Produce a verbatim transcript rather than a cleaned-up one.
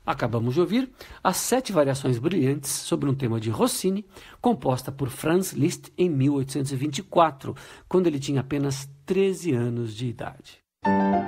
Acabamos de ouvir as Sete Variações Brilhantes sobre um tema de Rossini, composta por Franz Liszt em mil oitocentos e vinte e quatro, quando ele tinha apenas treze anos de idade.